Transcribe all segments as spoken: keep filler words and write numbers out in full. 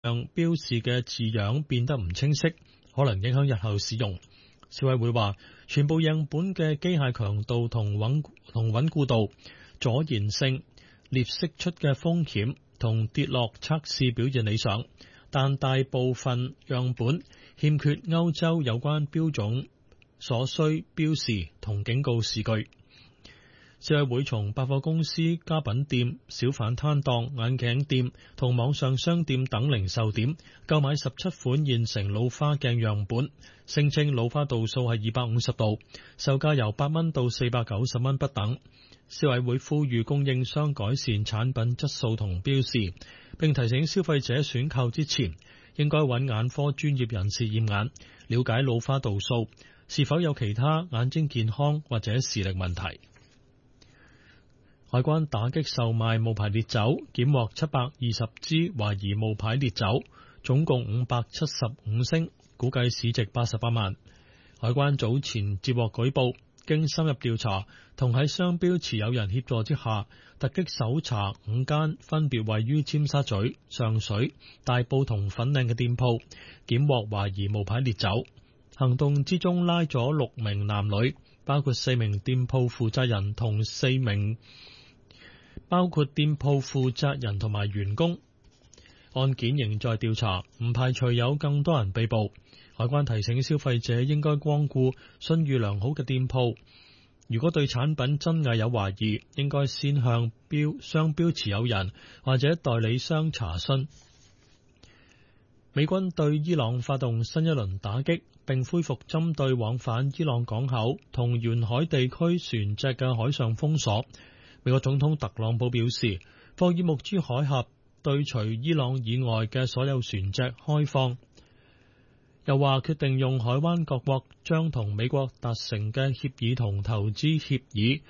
讓標示嘅字樣變得唔清晰，可能影響日後使用。消委會話，全部樣本嘅機械強度同穩同穩固度、阻燃性、裂釋出嘅風險同跌落測試表現理想，但大部分樣本欠缺歐洲有關標種所需標示同警告視據。消委會從百貨公司、家品店、小販攤檔、眼鏡店同網上商店等零售點購買十七款現成老花鏡樣本，聲稱老花度數係二百五十度，售價由八蚊到四百九十蚊不等。消委會呼籲供應商改善產品質素同標示，並提醒消費者選購之前應該揾眼科專業人士驗眼，了解老花度數是否有其他眼睛健康或者視力問題。海關打擊售賣冒牌烈酒，檢獲七百二十支懷疑冒牌烈酒，總共五百七十五升，估計市值八十八萬。海關早前接獲舉報，經深入調查，同喺商標持有人協助之下，突擊搜查五間分別位於尖沙咀、上水、大埔同粉嶺嘅店鋪，檢獲懷疑冒牌烈酒。行動之中拉咗六名男女，包括四名店鋪負責人同四名。包括店鋪負責人同埋員工，案件仍在調查，唔排除有更多人被捕。海關提醒消費者應該光顧信譽良好嘅店鋪，如果對產品真偽有懷疑，應該先向標商標持有人或者代理商查詢。美軍對伊朗發動新一輪打擊，並恢復針對往返伊朗港口同沿海地區船隻嘅海上封鎖。美國總統特朗普表示，霍爾木茲海峽對除伊朗以外嘅所有船隻開放，又話決定用海灣各國將同美國達成嘅協議同投資協議，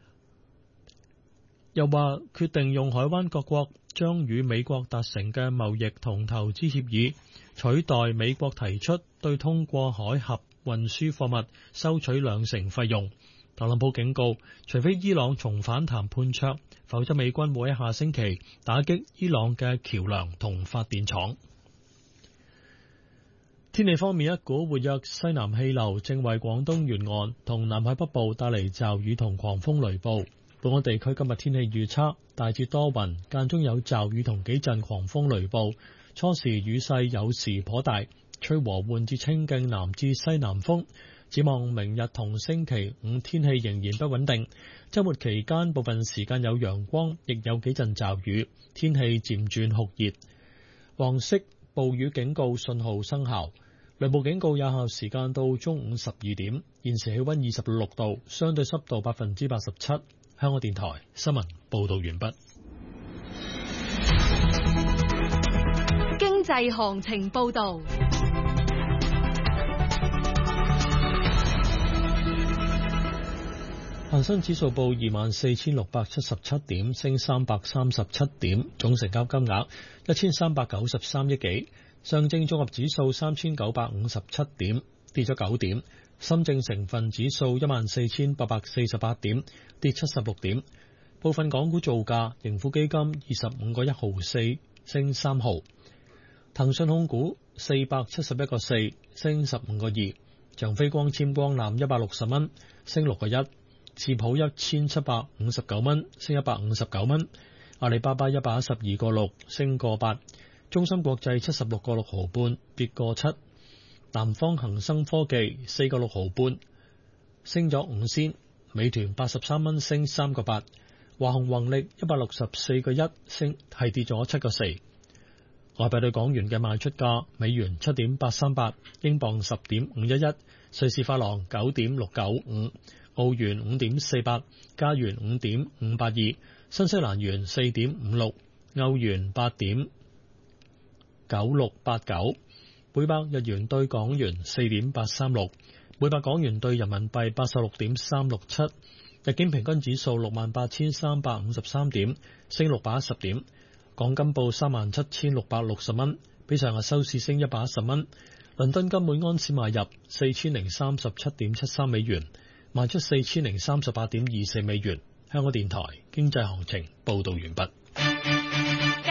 又話決定用海灣各國將與美國達成嘅貿易同投資協議取代美國提出對通過海峽運輸貨物收取兩成費用。特朗普警告，除非伊朗重返談判桌，否則美軍會喺下星期打擊伊朗嘅橋樑同發電廠。天氣方面，一股活躍西南氣流正為廣東沿岸同南海北部帶嚟驟雨同狂風雷暴。本港地區今日天氣預測大致多雲，間中有驟雨同幾陣狂風雷暴，初時雨勢有時頗大，吹和緩至清勁南至西南風。展望明日同星期五天氣仍然不穩定，週末期間部分時間有陽光，亦有幾陣驟雨，天氣漸轉酷熱。黃色暴雨警告信號生效，雷暴警告有效時間到中午十二點。現時氣溫二十六度，相對濕度百分之八十七。香港電台新聞報道完畢。 經濟行情報道。 恒生指數報二萬四千六百七十七點，升三百三十七點，總成交金額一千三百九十三億幾。上證綜合指數三千九百五十七點，跌咗九點。深證成分指數一萬四千八百四十八點，跌七十六點。部分港股造價，盈富基金二十五個一毫四，升三毫。騰訊控股四百七十一個四，升十五個二。長飛光纖光纜一百六十蚊，升六個一。智普一千七百五十九蚊，升一百五十九蚊。阿里巴巴一百一十二個六，升個八。中芯國際七十六個六毫半，跌個七。南方恒生科技四個六毫半，升咗五仙。美團八十三蚊，升三個八。華虹宏力一百六十四個一，升係跌咗七個四。外幣對港元嘅賣出價：美元七點八三八，英鎊十點五一一，瑞士法郎九點六九五。澳元五點四八，加元五點五八二，新西蘭元四點五六，歐元八點九六八九，每百日元對港元四點八三六，每百港元對人民幣八十六點三六七。日經平均指數六萬八千三百五十三點，升六百一十點。港金報三萬七千六百六十蚊，比上日收市升一百一十蚊。倫敦金每安士買入四千零三十七點七三美元。賣出四千零三十八點二四美元。香港電台經濟行情報道完畢。 交通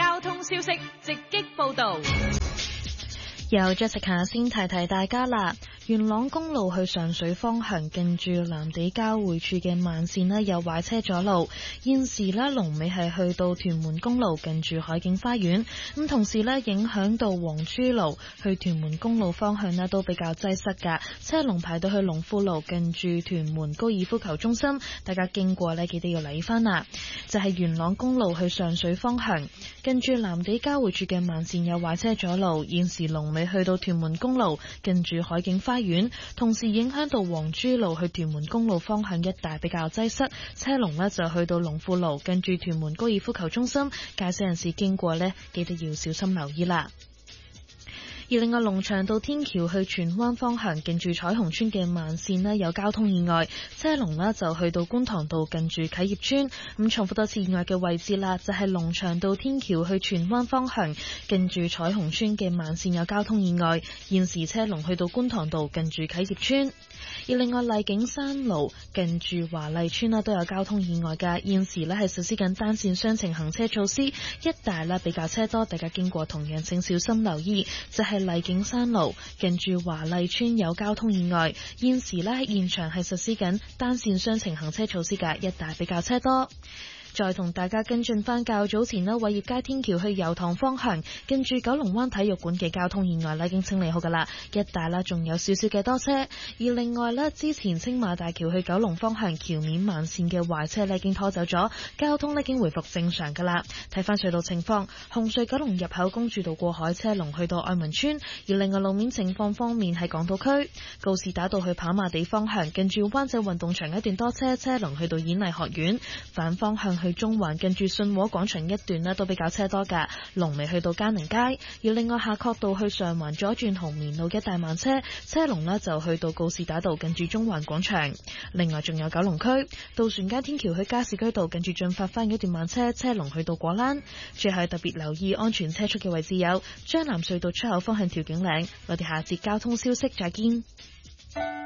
消息直擊報道。 由 Jessica 先提提大家啦，元朗公路去上水方向近住藍地交匯處嘅慢線呢有壞車阻路，現時呢龍尾係去到屯門公路近住海景花園，咁同時呢影響到黃珠路去屯門公路方向呢都比較擠塞噶，車龍排到去龍富路近住屯門高爾夫球中心，大家經過呢記得要留意翻啦。就係、是、元朗公路去上水方向近住藍地交匯處嘅慢線有壞車阻路，現時龍尾去到屯門公路近住海景花園，同時影響到黃珠路去屯門公路方向一帶比較擠塞，車龍呢就去到龍富路近住屯門高爾夫球中心，駕駛人士經過呢記得要小心留意啦。而另外龍翔道天橋去荃灣方向近住彩虹村嘅慢線呢有交通意外，車龍呢就去到觀塘道近住啟業村。咁重複多次意外嘅位置啦，就係龍翔道天橋去荃灣方向近住彩虹村嘅慢線有交通意外，現時車龍去到觀塘道近住啟業村。而另外麗景山路近住華麗村啦都有交通意外㗎，現時呢係實施緊單線雙程行車措施，一帶呢比較車多，大家經過同樣請小心留意。就係麗景山路近住華麗村有交通意外，現時呢喺現場係實施緊單線雙程行車措施㗎，一帶比較車多。再同大家跟進翻較早前呢偉業街天橋去油塘方向近住九龍灣體育館嘅交通意外呢已經清理好噶啦，一帶啦仲有少少嘅多車。而另外呢之前青馬大橋去九龍方向橋面慢線嘅壞車呢已經拖走咗，交通呢已經回復正常噶啦。睇翻隧道情況，紅隧九龍入口公主道過海車龍去到愛民村，而另外路面情況方面喺港島區告士打道去跑馬地方向近住灣仔運動場一段多車，車龍去到演藝學院，反方向去中環近住信和廣場一段呢都比較車多㗎，龍尾去到嘉寧街。而另外夏慤道去上環左轉紅棉路一帶慢車，車龍呢就去到告士打道近住中環廣場。另外仲有九龍區渡船街天橋去加士居道近住進發花園一段慢車，車龍去到果欄。最後特別留意安全車速嘅位置有將藍隧道出口方向調景嶺。我哋下節交通消息再見。